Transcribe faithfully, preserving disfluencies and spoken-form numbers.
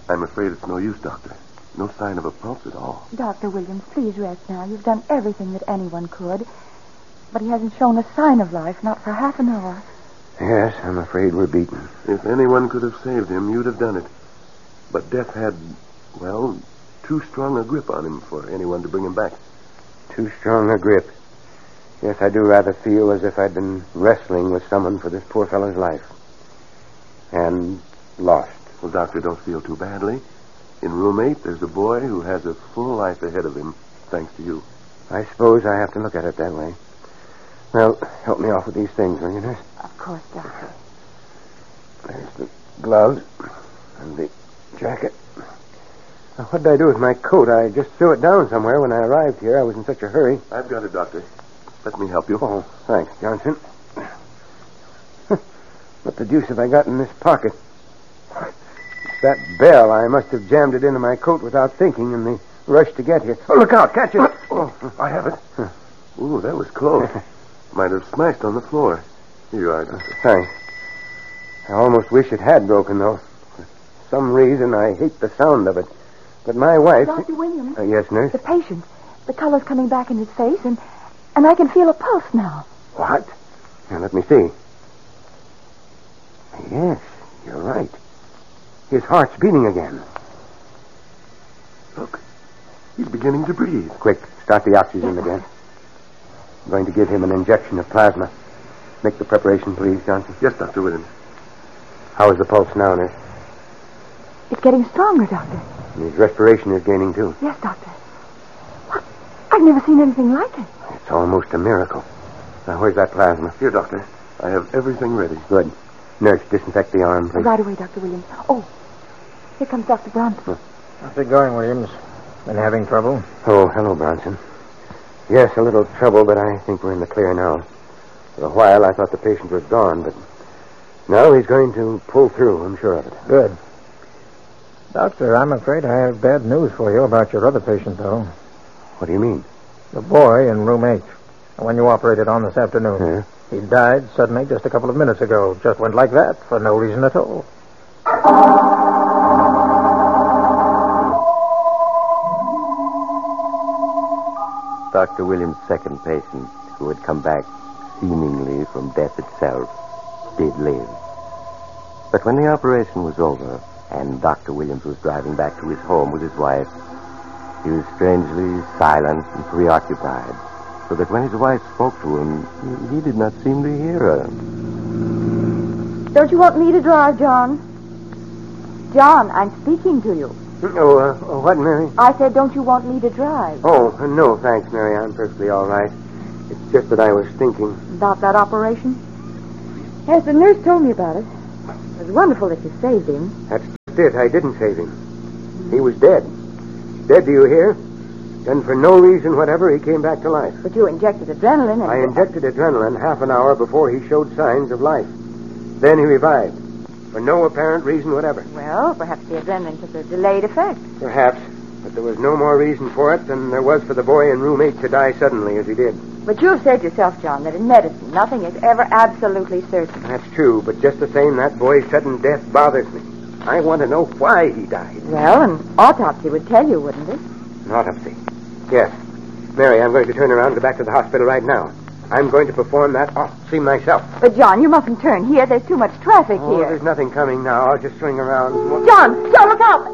I'm afraid it's no use, Doctor. No sign of a pulse at all. Doctor Williams, please rest now. You've done everything that anyone could. But he hasn't shown a sign of life, not for half an hour. Yes, I'm afraid we're beaten. If anyone could have saved him, you'd have done it. But death had, well, too strong a grip on him for anyone to bring him back. Too strong a grip. Yes, I do rather feel as if I'd been wrestling with someone for this poor fellow's life. And lost. Well, Doctor, don't feel too badly. In room eight, there's a boy who has a full life ahead of him, thanks to you. I suppose I have to look at it that way. Well, help me off with these things, will you, nurse? Of course, Doctor. There's the gloves and the jacket. Now, what did I do with my coat? I just threw it down somewhere when I arrived here. I was in such a hurry. I've got it, Doctor. Let me help you. Oh, thanks, Johnson. What the deuce have I got in this pocket? It's that bell. I must have jammed it into my coat without thinking in the rush to get here. Oh, look out. Catch it. Oh, I have it. Ooh, that was close. Might have smashed on the floor. Here you are, Doctor. Thanks. I almost wish it had broken, though. For some reason, I hate the sound of it. But my wife... Doctor Williams. Uh, yes, nurse? The patient. The color's coming back in his face, and, and I can feel a pulse now. What? Now, let me see. Yes, you're right. His heart's beating again. Look, he's beginning to breathe. Quick, start the oxygen again. I'm going to give him an injection of plasma. Make the preparation, please, Johnson. Yes, Doctor Williams. How is the pulse now, nurse? It's getting stronger, Doctor. And his respiration is gaining, too. Yes, Doctor. What? I've never seen anything like it. It's almost a miracle. Now, where's that plasma? Here, Doctor. I have everything ready. Good. Nurse, disinfect the arm, please. Right away, Doctor Williams. Oh, here comes Doctor Bronson. Huh. How's it going, Williams? Been having trouble? Oh, hello, Bronson. Yes, a little trouble, but I think we're in the clear now. For a while, I thought the patient was gone, but now he's going to pull through, I'm sure of it. Good. Doctor, I'm afraid I have bad news for you about your other patient, though. What do you mean? The boy in room eight. The one you operated on this afternoon. Yeah? He died suddenly just a couple of minutes ago. Just went like that for no reason at all. Doctor Williams' second patient, who had come back seemingly from death itself, did live. But when the operation was over and Doctor Williams was driving back to his home with his wife, he was strangely silent and preoccupied, so that when his wife spoke to him, he, he did not seem to hear her. Don't you want me to drive, John? John, I'm speaking to you. Oh, uh, oh, what, Mary? I said, don't you want me to drive? Oh, no, thanks, Mary. I'm perfectly all right. It's just that I was thinking. About that operation? Yes, the nurse told me about it. It was wonderful that you saved him. That's it. I didn't save him. He was dead. Dead, do you hear? And for no reason whatever, he came back to life. But you injected adrenaline and... I injected adrenaline half an hour before he showed signs of life. Then he revived. For no apparent reason whatever. Well, perhaps the adrenaline took a delayed effect. Perhaps. But there was no more reason for it than there was for the boy in room eight to die suddenly as he did. But you have said yourself, John, that in medicine, nothing is ever absolutely certain. That's true, but just the same, that boy's sudden death bothers me. I want to know why he died. Well, an autopsy would tell you, wouldn't it? An autopsy? Yes. Mary, I'm going to turn around and go back to the hospital right now. I'm going to perform that autopsy myself. But, John, you mustn't turn here. There's too much traffic Oh, here. there's nothing coming now. I'll just swing around. John! John, look out!